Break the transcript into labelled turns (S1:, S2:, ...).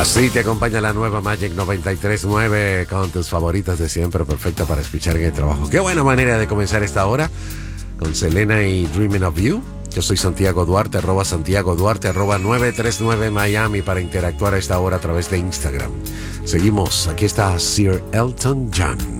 S1: Así te acompaña la nueva Magic 93.9 con tus favoritas de siempre, perfecta para escuchar en el trabajo. Qué buena manera de comenzar esta hora con Selena y Dreaming of You. Yo soy Santiago Duarte, Santiago Duarte, @939 Miami para interactuar a esta hora a través de Instagram. Seguimos, aquí está Sir Elton John.